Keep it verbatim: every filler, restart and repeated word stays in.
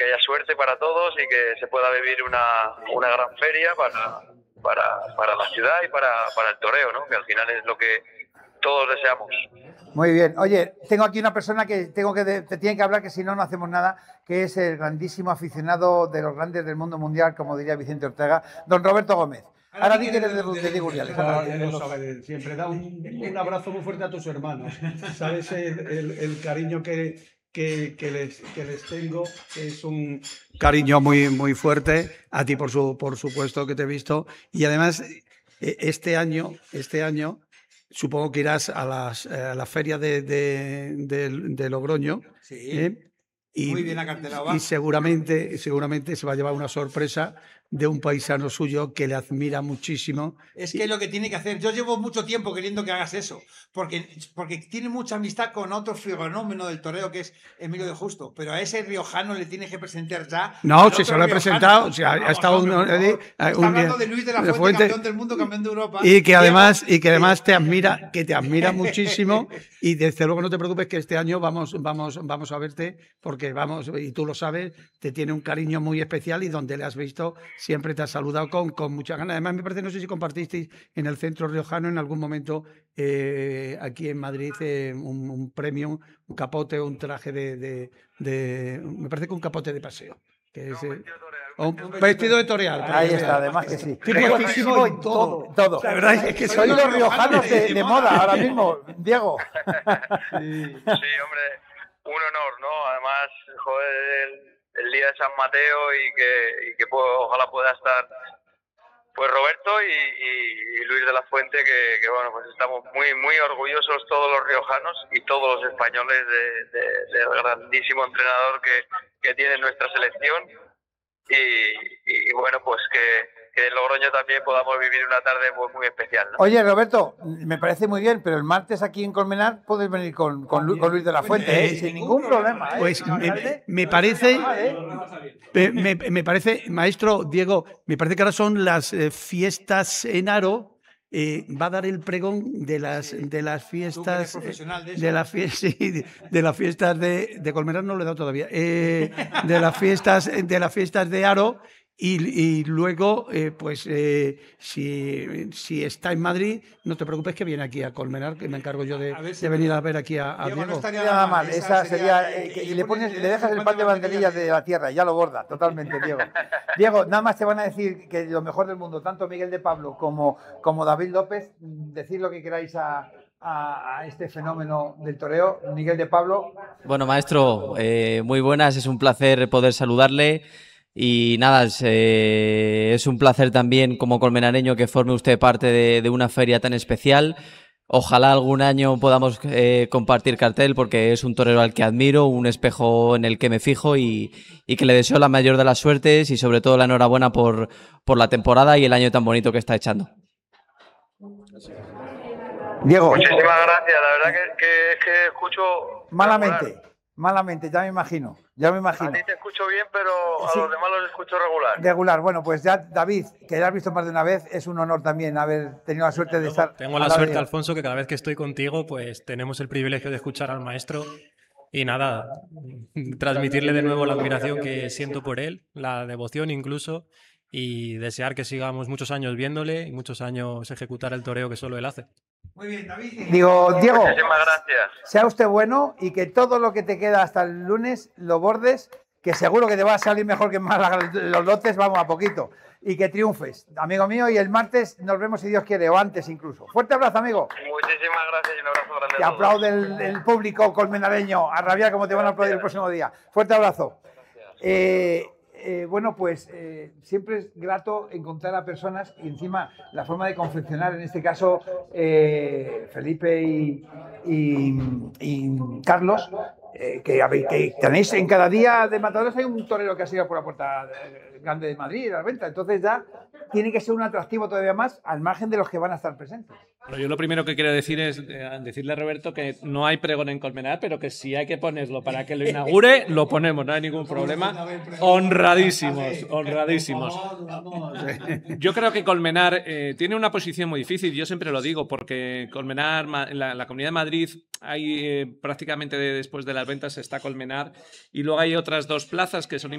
que haya suerte para todos y que se pueda vivir una, una gran feria para, para, para la ciudad y para, para el toreo, ¿no? Que al final es lo que todos deseamos. Muy bien. Oye, tengo aquí una persona que tengo que de, te tiene que hablar, que si no, no hacemos nada, que es el grandísimo aficionado de los grandes del mundo mundial, como diría Vicente Ortega, don Roberto Gómez. Ahora di que eres de, de, de Gurriales. Siempre da un, un abrazo muy fuerte a tus hermanos. Sabes el, el, el cariño que, que, que, les, que les tengo, que es un cariño muy, muy fuerte. A ti, por, su, por supuesto, que te he visto. Y además, este año, este año supongo que irás a, las, a la feria de, de, de, de Logroño. Sí. ¿eh? Y, muy bien acartelado. Y seguramente, seguramente se va a llevar una sorpresa de un paisano suyo que le admira muchísimo. Es que es lo que tiene que hacer. Yo llevo mucho tiempo queriendo que hagas eso, porque, porque tiene mucha amistad con otro fenómeno del toreo que es Emilio de Justo, pero a ese riojano le tienes que presentar ya. No, si se lo he presentado, o sea, ha estado hombre, un, no, un, está hablando de Luis de la Fuente, Fuente, campeón del mundo, campeón de Europa. Y que además, y que además te admira, que te admira muchísimo, y desde luego no te preocupes que este año vamos, vamos, vamos a verte, porque vamos, y tú lo sabes, te tiene un cariño muy especial y donde le has visto siempre te has saludado Con, con mucha ganas. Además, me parece, no sé si compartisteis en el centro riojano en algún momento eh, aquí en Madrid eh, un, un premio, un capote, un traje de, de, de. Me parece que un capote de paseo. Que es, eh, un vestido de toreal. Ahí está, además que sí. Sí, guapísimo en todo. todo. La verdad es que soy los riojanos de, de moda ahora mismo, Diego. Sí, sí, hombre, un honor, ¿no? Además, joder, el, el día de San Mateo y que, y que pues, ojalá pueda estar pues Roberto y, y, y Luis de la Fuente, que, que bueno, pues estamos muy muy orgullosos todos los riojanos y todos los españoles de, de, del grandísimo entrenador que, que tiene nuestra selección y, y bueno, pues que que en Logroño también podamos vivir una tarde muy, muy especial, ¿no? Oye, Roberto, me parece muy bien, pero el martes aquí en Colmenar puedes venir con, con, Lu, con Luis de la Fuente, ¿eh? Sin ningún problema. ¿eh? Pues me, me parece, me, me parece, maestro Diego, me parece que ahora son las eh, fiestas en Aro. Eh, va a dar el pregón de las, sí. de las fiestas de, de, la fie sí, de, de las fiestas de, de Colmenar, no lo he dado todavía, eh, de las fiestas de las fiestas de Aro. Y, y luego, eh, pues, eh, si, si está en Madrid, no te preocupes que viene aquí a Colmenar, que me encargo yo de, ver si de venir a ver aquí a, a Diego. No estaría nada mal, esa sería... sería eh, que, y le, pones, le dejas el pan de banderillas de la tierra, ya lo borda, totalmente, Diego. Diego, nada más te van a decir que lo mejor del mundo, tanto Miguel de Pablo como, como David López, decir lo que queráis a... A, a este fenómeno del toreo, Miguel de Pablo. Bueno, maestro, eh, muy buenas, es un placer poder saludarle. Y nada, es, eh, es un placer también como colmenareño que forme usted parte de, de una feria tan especial. Ojalá algún año podamos eh, compartir cartel porque es un torero al que admiro, un espejo en el que me fijo y, y que le deseo la mayor de las suertes y sobre todo la enhorabuena por, por la temporada y el año tan bonito que está echando. Diego. Muchísimas gracias, la verdad que, que, que escucho... Malamente. Regular. Malamente, ya me imagino, ya me imagino. A ti te escucho bien, pero a sí. los demás los escucho regular. Regular, bueno, pues ya David, que ya has visto más de una vez, es un honor también haber tenido la suerte de estar... Tengo la suerte, Alfonso, que cada vez que estoy contigo, pues tenemos el privilegio de escuchar al maestro y nada, transmitirle de nuevo la admiración que siento por él, la devoción incluso, y desear que sigamos muchos años viéndole y muchos años ejecutar el toreo que solo él hace. Muy bien, David. Digo, Diego, muchísimas gracias. Sea usted bueno y que todo lo que te queda hasta el lunes lo bordes, que seguro que te va a salir mejor que en Málaga los lotes, vamos a poquito, y que triunfes, amigo mío, y el martes nos vemos si Dios quiere, o antes incluso. Fuerte abrazo, amigo. Muchísimas gracias y un abrazo grande. Te aplaude el, el público colmenareño, a rabiar como te van a aplaudir el próximo día. Fuerte abrazo. Eh, Eh, bueno, pues eh, siempre es grato encontrar a personas y encima la forma de confeccionar, en este caso eh, Felipe y, y, y Carlos, eh, que, que tenéis en cada día de matadores hay un torero que ha sido por la puerta grande de Madrid, de la venta, entonces ya tiene que ser un atractivo todavía más al margen de los que van a estar presentes. Bueno, yo lo primero que quiero decir es eh, decirle a Roberto que no hay pregón en Colmenar, pero que si hay que ponerlo para que lo inaugure, lo ponemos, no hay ningún problema. Honradísimos, honradísimos. Yo creo que Colmenar eh, tiene una posición muy difícil, yo siempre lo digo, porque Colmenar, la, la Comunidad de Madrid, hay eh, prácticamente después de las ventas está Colmenar y luego hay otras dos plazas que son